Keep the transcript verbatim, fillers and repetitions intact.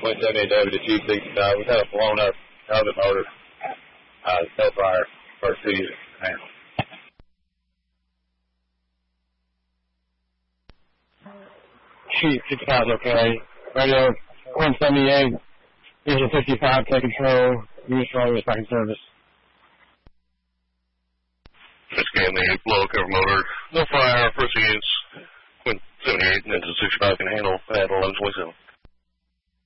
Quint seventy-eight W to Chief sixty-five. We've had a blown up oven motor, uh, cell fire, first two units. Chief sixty-five, okay. Radio, Quint seventy-eight, Diesel fifty-five, take control. Unit strong is back in service. Scan the blow cover motor. No fire, first units. Quint seventy-eight, Engine sixty-five can handle at eleven twenty-seven.